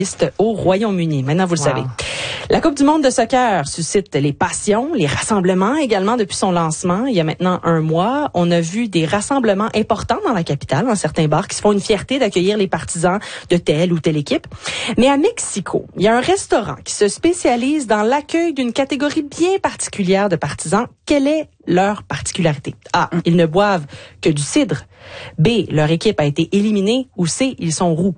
au Royaume-Uni. Maintenant, vous le savez. La Coupe du monde de soccer suscite les passions, les rassemblements également depuis son lancement. Il y a maintenant un mois, on a vu des rassemblements importants dans la capitale, dans certains bars, qui se font une fierté d'accueillir les partisans de telle ou telle équipe. Mais à Mexico, il y a un restaurant qui se spécialise dans l'accueil d'une catégorie bien particulière de partisans. Quelle est leur particularité? A, ils ne boivent que du cidre. B, leur équipe a été éliminée. Ou C, ils sont roux.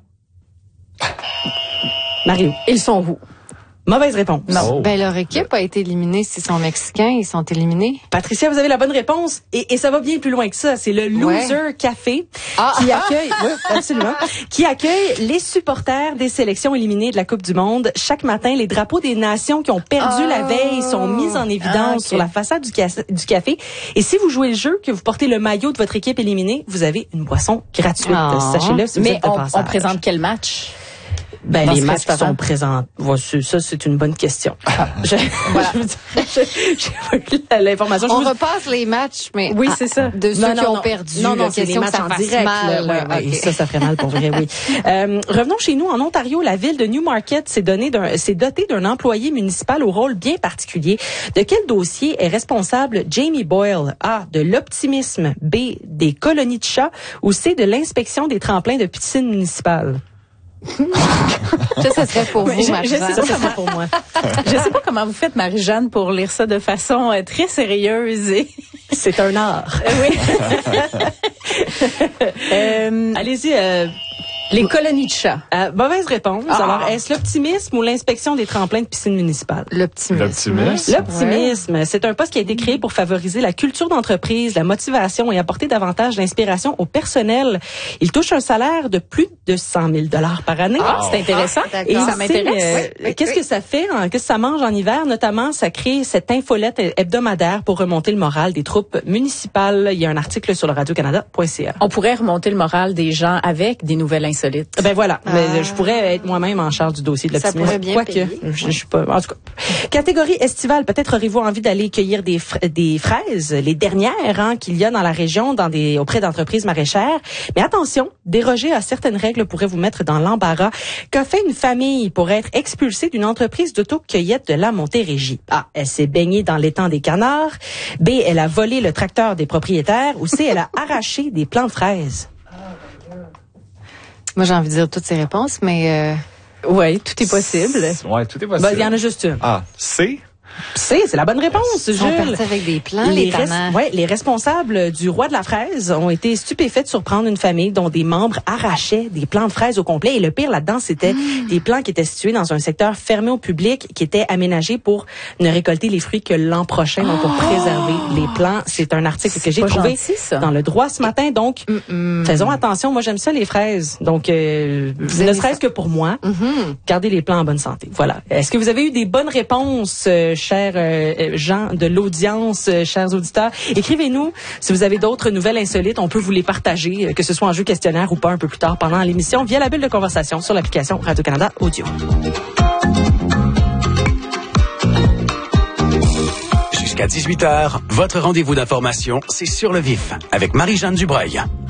Mario. Ils sont roux. Mauvaise réponse. Non. Ben, leur équipe a été éliminée. S'ils sont mexicains, ils sont éliminés. Patricia, vous avez la bonne réponse. Et ça va bien plus loin que ça. C'est le Loser Café qui accueille, absolument, qui accueille les supporters des sélections éliminées de la Coupe du Monde. Chaque matin, les drapeaux des nations qui ont perdu la veille sont mis en évidence sur la façade du café. Et si vous jouez le jeu, que vous portez le maillot de votre équipe éliminée, vous avez une boisson gratuite. Sachez-le si vous êtes de passage. On présente quel match? Ben, les matchs qui sont présents. Ça, c'est une bonne question. J'ai l'information. On repasse les matchs, mais oui, c'est ça. De ceux qui ont perdu. Non, c'est les matchs en direct. Mal, ça ferait mal pour vrai, oui. Revenons chez nous. En Ontario, la ville de Newmarket s'est dotée d'un employé municipal au rôle bien particulier. De quel dossier est responsable Jamie Boyle? A, de l'optimisme. B, des colonies de chats. Ou C, de l'inspection des tremplins de piscine municipale? Ça serait pour vous, Marie-Jeanne. Ça serait pour moi. Je sais pas comment vous faites, Marie-Jeanne, pour lire ça de façon très sérieuse. C'est un art. Oui. Allez-y. Les colonies de chats. Mauvaise réponse. Alors, est-ce l'optimisme ou l'inspection des tremplins de piscine municipale? L'optimisme. L'optimisme. C'est un poste qui a été créé pour favoriser la culture d'entreprise, la motivation et apporter davantage d'inspiration au personnel. Il touche un salaire de plus de 100 000 $ par année. C'est intéressant. Et ça m'intéresse. Qu'est-ce que ça fait? Qu'est-ce que ça mange en hiver? Notamment, ça crée cette infolette hebdomadaire pour remonter le moral des troupes municipales. Il y a un article sur le radiocanada.ca. On pourrait remonter le moral des gens avec des nouvelles insolites. Ben voilà, mais je pourrais être moi-même en charge du dossier de l'optimisme. Ça pourrait bien payer. Je suis pas. En tout cas, catégorie estivale. Peut-être aurez-vous envie d'aller cueillir des fraises, les dernières qu'il y a dans la région, auprès d'entreprises maraîchères. Mais attention, déroger à certaines règles pourrait vous mettre dans l'embarras. Qu'a fait une famille pour être expulsée d'une entreprise d'autocueillette de la Montérégie? A, elle s'est baignée dans l'étang des canards. B, elle a volé le tracteur des propriétaires. Ou C, elle a arraché des plants de fraises. Moi, j'ai envie de dire toutes ces réponses, mais... Oui, tout est possible. Oui, tout est possible. Il y en a juste une. C? C'est la bonne réponse, Jules. Ils sont partis avec des plans, les responsables du roi de la fraise ont été stupéfaits de surprendre une famille dont des membres arrachaient des plants de fraises au complet. Et le pire là-dedans, c'était des plants qui étaient situés dans un secteur fermé au public, qui était aménagé pour ne récolter les fruits que l'an prochain, donc pour préserver les plants. C'est un article que j'ai trouvé dans Le Droit ce matin. Donc, faisons attention. Moi, j'aime ça, les fraises. Donc, ne serait-ce que pour moi, gardez les plants en bonne santé. Voilà. Est-ce que vous avez eu des bonnes réponses, chers gens de l'audience, chers auditeurs? Écrivez-nous si vous avez d'autres nouvelles insolites. On peut vous les partager, que ce soit en jeu questionnaire ou pas, un peu plus tard pendant l'émission, via la bulle de conversation sur l'application Radio-Canada Audio. Jusqu'à 18h, votre rendez-vous d'information, c'est Sur le vif avec Marie-Jeanne Dubreuil.